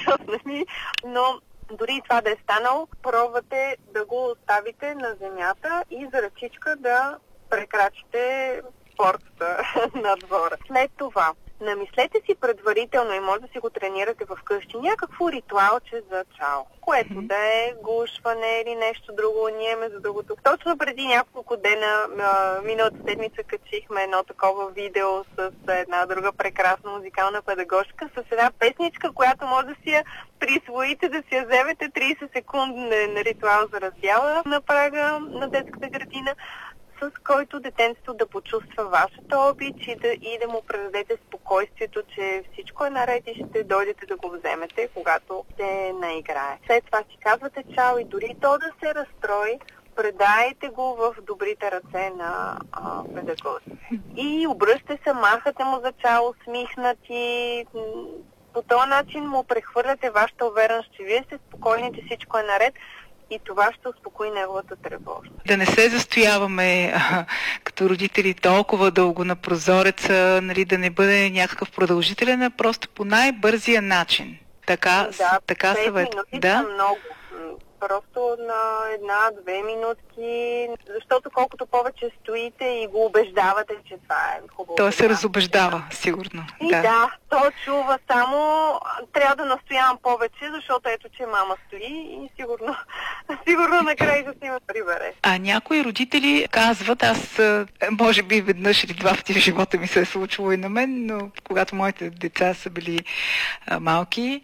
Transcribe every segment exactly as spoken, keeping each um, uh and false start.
нали? Но дори и това да е станало, пробвате да го оставите на земята и за ръчичка да прекрачите портата на двора. След това, намислете си предварително и може да си го тренирате вкъщи някакво ритуалче за чао, което mm-hmm. да е гушване или нещо друго. Ние, между другото, точно преди няколко дена, миналата седмица качихме едно такова видео с една друга прекрасна музикална педагожка, с една песничка, която може да си я присвоите, да си я вземете трийсет секунден ритуал за раздяла на прага на детската градина, с който детенцето да почувства вашата обич и да, и да му предадете спокойствието, че всичко е наред и ще дойдете да го вземете, когато се наиграе. След това си казвате чао и дори то да се разстрои, предайте го в добрите ръце на педагозите. И обръщате се, махате му за чао, усмихнати. По този начин му прехвърляте вашата увереност, че вие сте спокойни, че всичко е наред. И това ще успокои неговата тревожност. Да не се застояваме а, като родители толкова дълго на прозореца, нали, да не бъде някакъв продължителен, а просто по най-бързия начин. Така, да, така съвет. Да, са много. Просто на една-две минутки, защото колкото повече стоите и го убеждавате, че това е хубаво. Той се разубеждава, сигурно. И да. да, то чува само, трябва да настоявам повече, защото ето, че мама стои и сигурно, сигурно накрая ще си ме прибере. А някои родители казват, аз може би веднъж или два пъти в живота ми се е случило и на мен, но когато моите деца са били а, малки,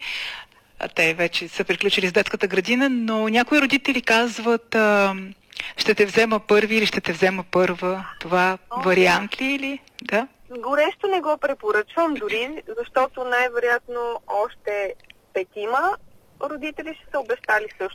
те вече са приключили с детската градина, но някои родители казват, а, ще те взема първи или ще те взема първа. Това О, вариант ли или? Да? Горещо не го препоръчвам дори, защото най-вероятно още петима родители ще са обещали също.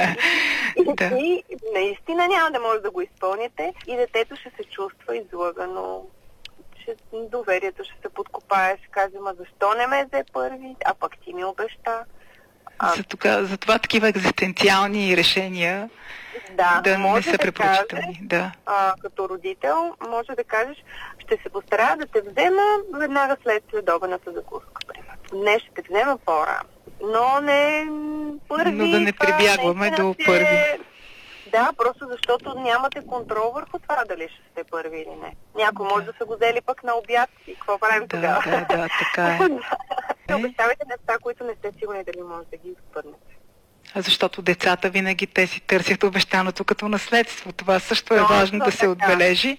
да. И наистина няма да може да го изпълните и детето ще се чувства излъгано. Ще, доверието ще се подкопае, ще каже, ма защо не ме взе първи, а пък ти ми обеща. А... За, тука, за това такива екзистенциални решения да, да не са да препоръчителни. Да. А, като родител може да кажеш, ще се постарая да те взема веднага след следобедната закуска. Не, ще те взема по-рано. Но не първи. Но да не прибягваме до първи. Да, просто защото нямате контрол върху това дали ще сте първи или не. Някой може да са го взели пък на обяд и какво правим да, тогава? Да, да, така е. Не обещавайте неща, които не сте сигурни дали може да ги изпълните. Защото децата винаги те си търсят обещаното като наследство. Това също е Но, важно да така. се отбележи.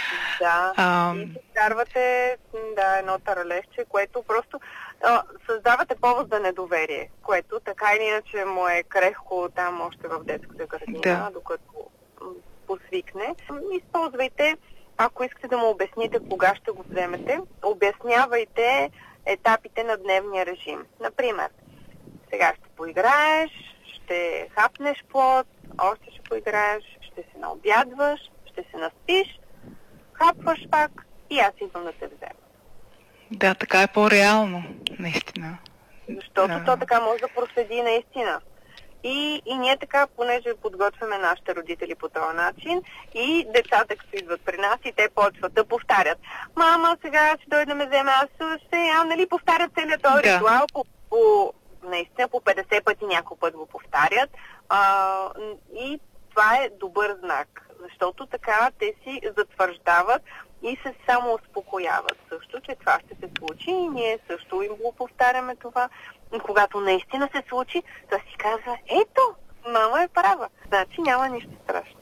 Да, а... и си вкарвате да, едно таралежче, което просто а, създавате повод за недоверие, което така или иначе му е крехко там още в детската градина, да. докато посвикне. Използвайте, ако искате да му обясните кога ще го вземете, обяснявайте етапите на дневния режим. Например, сега ще поиграеш, ще хапнеш плод, още ще поиграеш, ще се наобядваш, ще се наспиш, хапваш пак и аз идвам да те взема. Да, така е по-реално, наистина. Защото да. то така може да проследи наистина. И, и ние така, понеже подготвяме нашите родители по този начин и децата, като идват при нас и те почват да повтарят. Мама, сега ще дойде да ме вземе, аз сега, нали, повтарят целият този да. ритуал по, по, наистина по петдесет пъти някой път го повтарят. А, и това е добър знак, защото така те си затвърждават и се само успокояват също, че това ще се случи и ние също им го повтаряме това. И когато наистина се случи, то си казва, ето, мама е права, значи няма нищо страшно.